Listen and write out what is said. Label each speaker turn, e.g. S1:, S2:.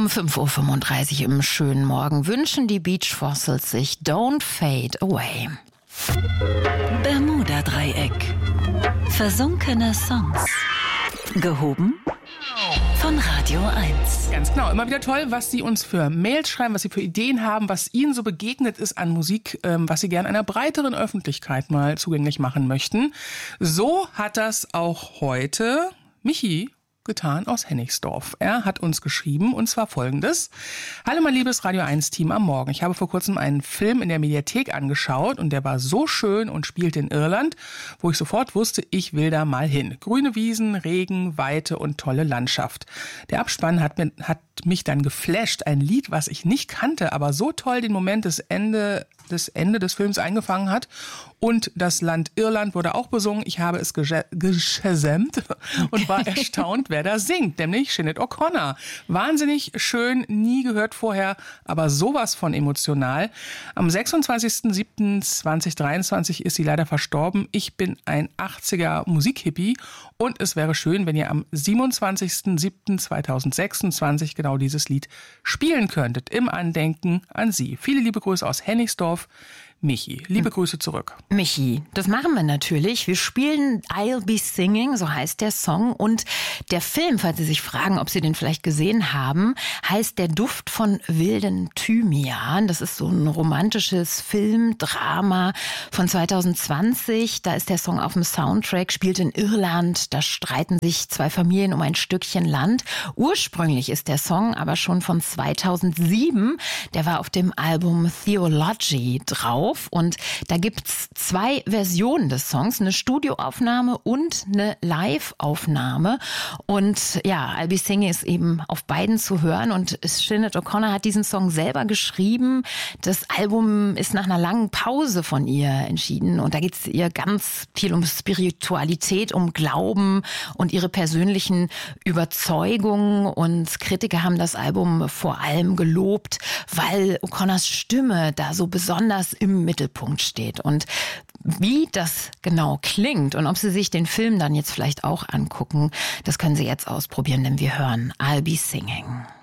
S1: Um 5.35 Uhr im schönen Morgen wünschen die Beach Fossils sich Don't Fade Away.
S2: Bermuda-Dreieck. Versunkene Songs. Gehoben von Radio 1.
S3: Ganz genau, immer wieder toll, was Sie uns für Mails schreiben, was Sie für Ideen haben, was Ihnen so begegnet ist an Musik, was Sie gerne einer breiteren Öffentlichkeit mal zugänglich machen möchten. So hat das auch heute Michi getan aus Hennigsdorf. Er hat uns geschrieben, und zwar Folgendes. Hallo mein liebes Radio 1 Team am Morgen. Ich habe vor kurzem einen Film in der Mediathek angeschaut und der war so schön und spielte in Irland, wo ich sofort wusste, ich will da mal hin. Grüne Wiesen, Regen, Weite und tolle Landschaft. Der Abspann hat mich dann geflasht. Ein Lied, was ich nicht kannte, aber so toll den Moment des Ende des Films eingefangen hat. Und das Land Irland wurde auch besungen. Ich habe es gesamt und war erstaunt, wer da singt, nämlich Sinead O'Connor. Wahnsinnig schön, nie gehört vorher, aber sowas von emotional. Am 26.07.2023 ist sie leider verstorben. Ich bin ein 80er Musikhippie und es wäre schön, wenn ihr am 27.07.2026 genau dieses Lied spielen könntet, im Andenken an sie. Viele liebe Grüße aus Hennigsdorf. Michi, liebe Grüße zurück.
S1: Michi, das machen wir natürlich. Wir spielen I'll Be Singing, so heißt der Song. Und der Film, falls Sie sich fragen, ob Sie den vielleicht gesehen haben, heißt Der Duft von wilden Thymian. Das ist so ein romantisches Filmdrama von 2020. Da ist der Song auf dem Soundtrack, spielt in Irland. Da streiten sich zwei Familien um ein Stückchen Land. Ursprünglich ist der Song aber schon von 2007. Der war auf dem Album Theology drauf. Und da gibt's zwei Versionen des Songs, eine Studioaufnahme und eine Live-Aufnahme. Und ja, I'll Be Singing ist eben auf beiden zu hören. Und Sinead O'Connor hat diesen Song selber geschrieben. Das Album ist nach einer langen Pause von ihr entschieden. Und da geht's ihr ganz viel um Spiritualität, um Glauben und ihre persönlichen Überzeugungen. Und Kritiker haben das Album vor allem gelobt, weil O'Connors Stimme da so besonders im Mittelpunkt steht. Und wie das genau klingt und ob Sie sich den Film dann jetzt vielleicht auch angucken, das können Sie jetzt ausprobieren, denn wir hören I'll Be Singing.